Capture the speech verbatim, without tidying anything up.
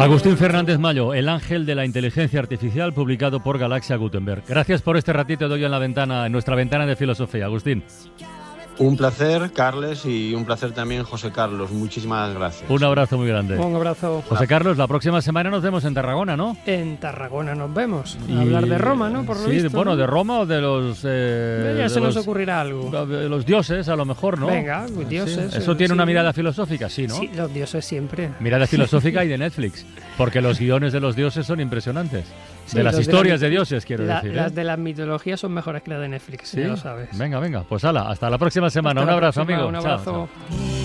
Agustín Fernández Mayo, el ángel de la inteligencia artificial, publicado por Galaxia Gutenberg. Gracias por este ratito de hoy en la ventana, en nuestra ventana de filosofía, Agustín. Un placer, Carles, y un placer también, José Carlos. Muchísimas gracias. Un abrazo muy grande. Un abrazo. José Carlos, la próxima semana nos vemos en Tarragona, ¿no? En Tarragona nos vemos. Y... A hablar de Roma, ¿no? Por lo sí, visto, bueno, ¿no? de Roma o de los... Eh, ya de se los, nos ocurrirá algo. De los dioses, a lo mejor, ¿no? Venga, dioses. Sí. ¿Eso eh, tiene sí. una mirada filosófica? Sí, ¿no? Sí, los dioses siempre. Mirada filosófica y de Netflix, porque los guiones de los dioses son impresionantes. Sí, de las los historias de, la, de dioses, quiero la, decir. ¿eh? Las de las mitologías son mejores que las de Netflix, ¿Sí? ya lo sabes. Venga, venga, pues hala, hasta la próxima semana. Hasta Un la abrazo, próxima, amigo. Un abrazo. Chao, chao.